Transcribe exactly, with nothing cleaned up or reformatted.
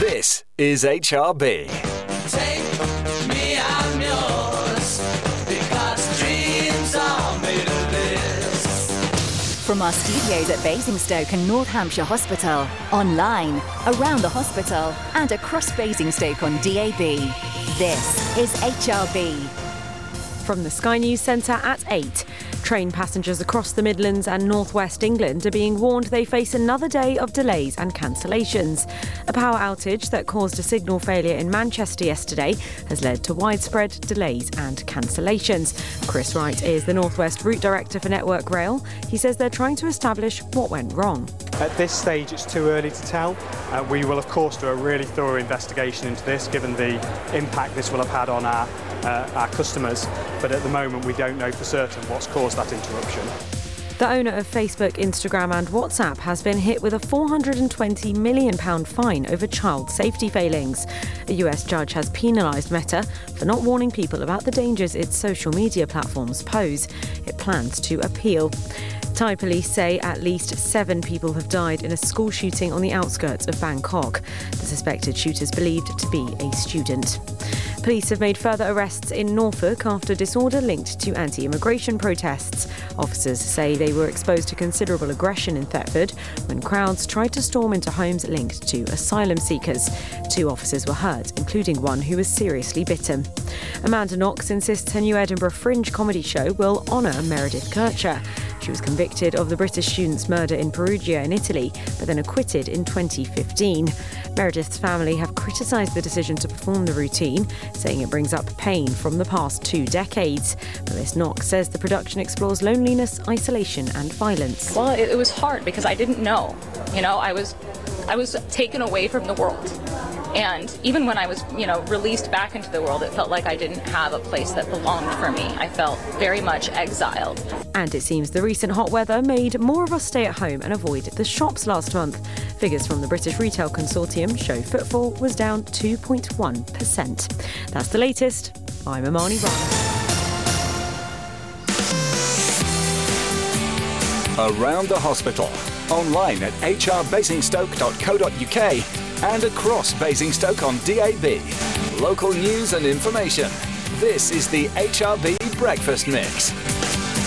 This is H R B. Take me, I'm yours, because dreams are made of this. From our studios at Basingstoke and North Hampshire Hospital, online, around the hospital, and across Basingstoke on D A B. This is H R B. From the Sky News Centre at eight. Train passengers across the Midlands and North West England are being warned they face another day of delays and cancellations. A power outage that caused a signal failure in Manchester yesterday has led to widespread delays and cancellations. Chris Wright is the North West Route Director for Network Rail. He says they're trying to establish what went wrong. At this stage, it's too early to tell. Uh, we will, of course, do a really thorough investigation into this, given the impact this will have had on our, uh, our customers. But at the moment, we don't know for certain what's caused that interruption. The owner of Facebook, Instagram and WhatsApp has been hit with a four hundred twenty million pounds fine over child safety failings. A U S judge has penalised Meta for not warning people about the dangers its social media platforms pose. It plans to appeal. Thai police say at least seven people have died in a school shooting on the outskirts of Bangkok. The suspected shooter is believed to be a student. Police have made further arrests in Norfolk after disorder linked to anti-immigration protests. Officers say they were exposed to considerable aggression in Thetford when crowds tried to storm into homes linked to asylum seekers. Two officers were hurt, including one who was seriously bitten. Amanda Knox insists her new Edinburgh Fringe comedy show will honour Meredith Kercher. She was convicted of the British student's murder in Perugia in Italy, but then acquitted in twenty fifteen. Meredith's family have criticised the decision to perform the routine, saying it brings up pain from the past two decades. Melissa Knox says the production explores loneliness, isolation and violence. Well, it, it was hard because I didn't know. You know, I was, I was taken away from the world. And even when I was, you know, released back into the world, it felt like I didn't have a place that belonged for me. I felt very much exiled. And it seems the recent hot weather made more of us stay at home and avoid the shops last month. Figures from the British Retail Consortium show footfall was down two point one percent. That's the latest. I'm Imani Rana. Around the hospital. Online at h r basingstoke dot co dot u k and across Basingstoke on D A B. Local news and information. This is the H R B Breakfast Mix.